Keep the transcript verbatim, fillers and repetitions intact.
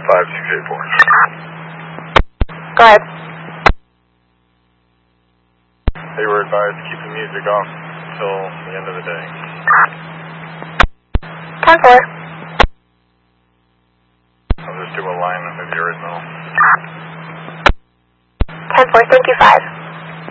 five six eight four. Go ahead. They were advised to keep the music off until the end of the day. ten four. I'll just do a line with the original. ten four, thank you, five.